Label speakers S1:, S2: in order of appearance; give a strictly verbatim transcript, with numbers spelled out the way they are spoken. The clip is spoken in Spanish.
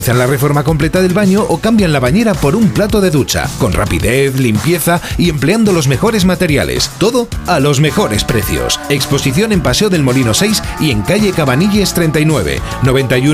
S1: Hacen la reforma completa del baño o cambian la bañera por un plato de ducha, con rapidez, limpieza y empleando los mejores materiales. Todo a los mejores precios. Exposición en Paseo del Molino seis y en calle Cabanilles treinta y nueve, noventa y uno